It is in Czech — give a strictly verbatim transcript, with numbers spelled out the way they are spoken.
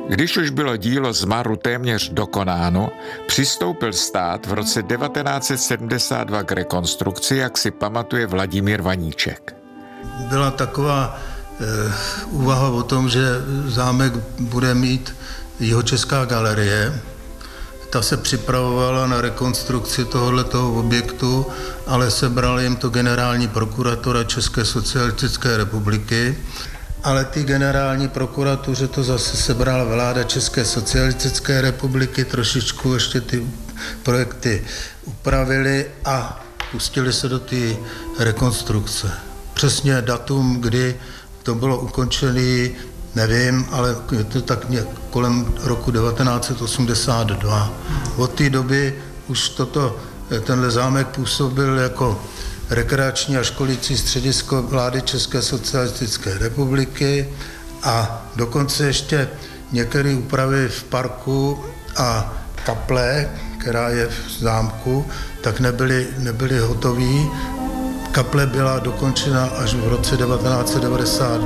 Když už bylo dílo Zmaru téměř dokonáno, přistoupil stát v roce devatenáct set sedmdesát dva k rekonstrukci, jak si pamatuje Vladimír Vaníček. Byla taková e, úvaha o tom, že zámek bude mít Jihočeská galerie. Ta se připravovala na rekonstrukci tohoto objektu, ale sebral jim to generální prokuratura České socialistické republiky. Ale ty generální prokuratuře to zase sebrala vláda České socialistické republiky, trošičku ještě ty projekty upravili a pustili se do té rekonstrukce. Přesně datum, kdy to bylo ukončené, nevím, ale je to tak nějak kolem roku devatenáct set osmdesát dva. Od té doby už toto, tenhle zámek působil jako rekreační a školící středisko vlády České socialistické republiky a dokonce ještě některé úpravy v parku a kaple, která je v zámku, tak nebyly, nebyly hotové. Kaple byla dokončena až v roce devatenáct set devadesát dva.